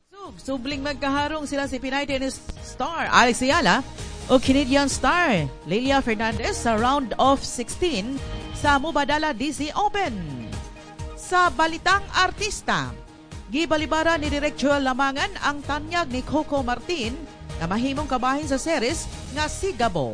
Subling magkaharong sila si Pinay tennis star Alex Ayala o Canadian star Lelia Fernandez sa round of 16 sa Mubadala DC Open. Sa balitang artista, gibalibara ni Direk Joel Lamangan ang tanyag ni Coco Martin na mahimong kabahin sa series nga si Gabo.